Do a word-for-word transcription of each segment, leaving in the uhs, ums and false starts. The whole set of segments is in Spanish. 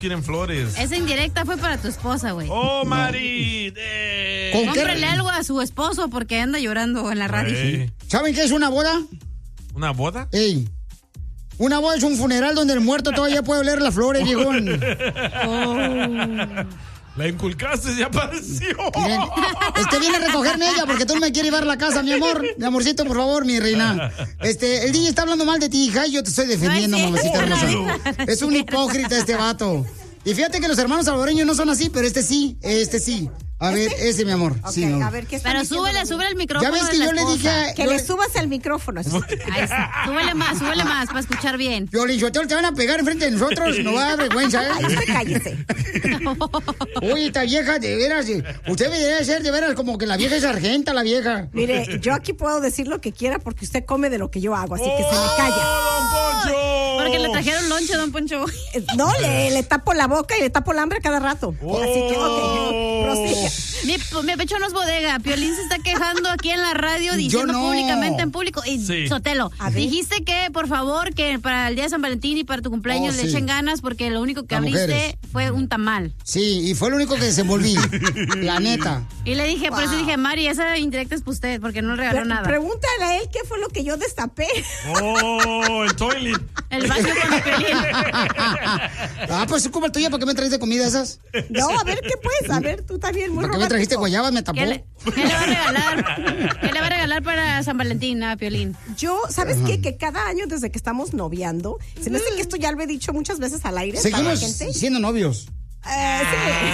quieren flores. Esa indirecta fue para tu esposa, güey. Oh, Mari. Eh. Cómprale algo a su esposo porque anda llorando en la radio. Hey. ¿Saben qué es una boda? ¿Una boda? Ey. Una boda es un funeral donde el muerto todavía puede oler las flores, viejón. Oh. La inculcaste, ya apareció. Miren, este viene a recogerme ella porque tú no me quieres llevar a la casa, mi amor. Mi amorcito, por favor, mi reina. Este, el D J está hablando mal de ti, hija, y yo te estoy defendiendo, no, sí, mamacita hermosa. Es un hipócrita este vato. Y fíjate que los hermanos salvadoreños no son así, pero este sí, este sí. A ver, ¿Este? ese, mi amor. Okay, sí, a ver, ¿qué está Pero súbele, súbele el micrófono. Ya ves que yo le dije... Que yo le le... subas el micrófono. Ay, sí. Súbele más, súbele más, para escuchar bien. Piolichotelo, te van a pegar enfrente de nosotros, no va a dar vergüenza, ¿eh? Ay, usted cállese. Oye, esta vieja, de veras, usted me debe ser de veras como que la vieja es sargenta, la vieja. Mire, yo aquí puedo decir lo que quiera porque usted come de lo que yo hago, así que se me calla. ¡Oh, don Poncho! Porque le trajeron lonche, don Poncho. No, le, le tapo la boca y le tapo el hambre cada rato. Oh. Así que, ok, prosiga. Mi, mi pecho no es bodega. Piolín se está quejando aquí en la radio diciendo no. públicamente en público. Y sí. Sotelo, dijiste que, por favor, que para el día de San Valentín y para tu cumpleaños Oh, le sí. echen ganas porque lo único que Las abriste mujeres. fue un tamal. Sí, y fue lo único que desenvolví. La neta. Y le dije, wow. Por eso dije, Mari, esa indirecta es para usted porque no le regaló Pre- nada. Pregúntale a él qué fue lo que yo destapé. Oh, el toilet. El baño con el Piolín. Ah, pues como el tuyo, ¿para qué me trajiste comida esas? No, a ver, ¿qué puedes? A ver, tú también muy ¿Para qué me trajiste guayabas? Me tapó. ¿Qué le, ¿Qué le va a regalar? ¿Qué le va a regalar para San Valentín a Piolín? Yo, ¿sabes qué? Que cada año desde que estamos noviando, se me hace que esto ya lo he dicho muchas veces al aire. Seguimos para la gente. siendo novios. Eh,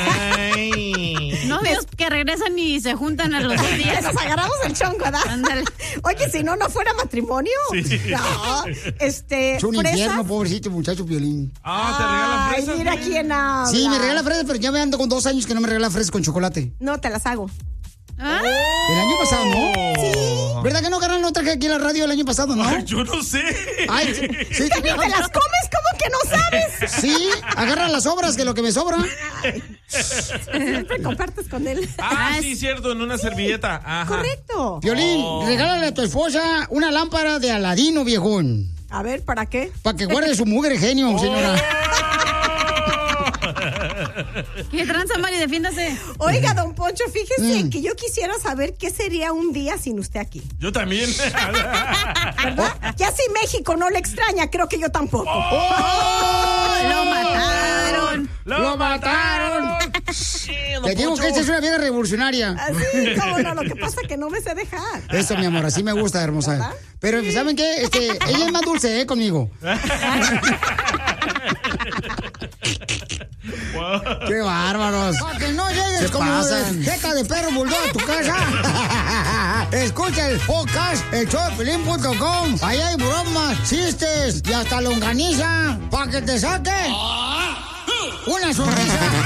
sí. Novios que regresan y se juntan a los dos días. Nos agarramos el chonco, ¿verdad? Ándale. Oye, si no, no fuera matrimonio. Sí. No, este, Es un fresas. infierno, pobrecito muchacho Piolín. Ah, ¿te regalan fresas? Ay, mira güey? quién habla. Sí, me regala fresas, pero ya me ando con dos años que no me regala fresas con chocolate. No, te las hago. ¿Ah? El año pasado, ¿no? Sí. ¿Verdad que no, carnal? No traje aquí a la radio el año pasado, ¿no? Ay, yo no sé. Ay, sí, sí. ¿Te las comes? ¿Cómo que no sabes? Sí, agarra las sobras, que lo que me sobra. Siempre compartes con él. Ah, sí, cierto, en una servilleta. Ajá. Correcto. Piolín, Oh. regálale a tu esposa una lámpara de Aladino, viejón. A ver, ¿para qué? Para que guarde su mugre genio, señora. ¿Qué tranza, Mari? Defiéndase. Oiga, don Poncho, fíjese Mm. que yo quisiera saber qué sería un día sin usted aquí. Yo también. ¿Verdad? Ya si México no le extraña, creo que yo tampoco. ¡Oh! ¡Lo mataron! ¡Lo, ¡Lo mataron! Sí, don Te digo Poncho. que esta es una vieja revolucionaria. Así, cómo no, lo que pasa es que no me sé dejar. Eso, mi amor, así me gusta, hermosa. ¿Verdad? Pero, ¿saben qué? Este, ella es más dulce, ¿eh? Conmigo. ¡Qué bárbaros! Para que no llegues Se como pasan. de jeca de perro bulldog a tu casa. Escucha el podcast, el show de Piolín punto com. Ahí hay bromas, chistes y hasta longaniza para que te saque una sonrisa.